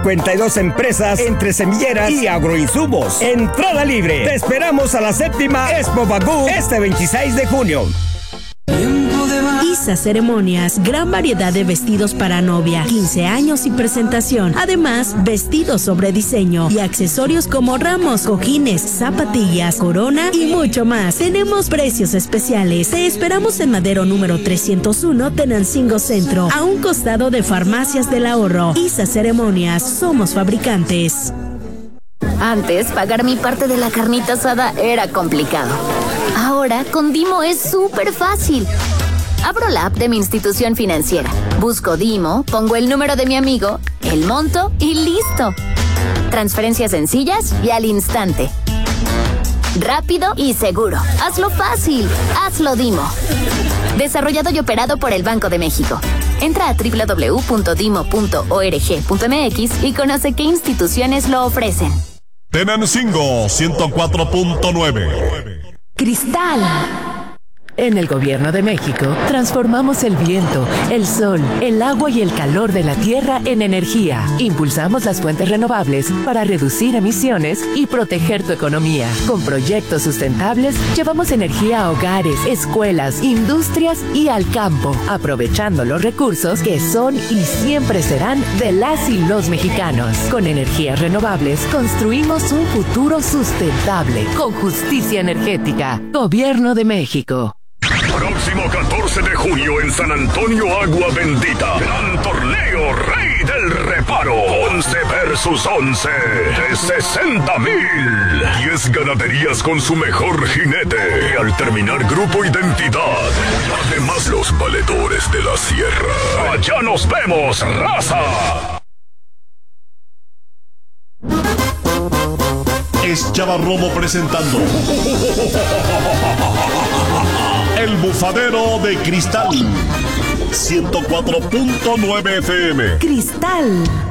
52 empresas entre semilleras y agroinsumos. Entrada libre. Te esperamos a la 7ª Expo Bagú este 26 de junio. ISA Ceremonias, gran variedad de vestidos para novia, 15 años y presentación. Además, vestidos sobre diseño y accesorios como ramos, cojines, zapatillas, corona y mucho más. Tenemos precios especiales. Te esperamos en Madero número 301, Tenancingo Centro, a un costado de Farmacias del Ahorro. ISA Ceremonias, somos fabricantes. Antes, pagar mi parte de la carnita asada era complicado. Ahora, con Dimo es súper fácil. Abro la app de mi institución financiera, busco Dimo, pongo el número de mi amigo, el monto y listo. Transferencias sencillas y al instante. Rápido y seguro. Hazlo fácil. Hazlo Dimo. Desarrollado y operado por el Banco de México. Entra a www.dimo.org.mx y conoce qué instituciones lo ofrecen. Tenancingo 104.9. Cristal. En el Gobierno de México, transformamos el viento, el sol, el agua y el calor de la tierra en energía. Impulsamos las fuentes renovables para reducir emisiones y proteger tu economía. Con proyectos sustentables, llevamos energía a hogares, escuelas, industrias y al campo, aprovechando los recursos que son y siempre serán de las y los mexicanos. Con energías renovables, construimos un futuro sustentable, con justicia energética. Gobierno de México. Próximo 14 de junio en San Antonio, Agua Bendita. Gran torneo Rey del Reparo. 11 versus 11 de 60,000. 10 ganaderías con su mejor jinete. Y al terminar, Grupo Identidad. Además, los valedores de la sierra. Allá nos vemos, raza. Es Chava Romo presentando El Bufadero de Cristal 104.9 FM. Cristal.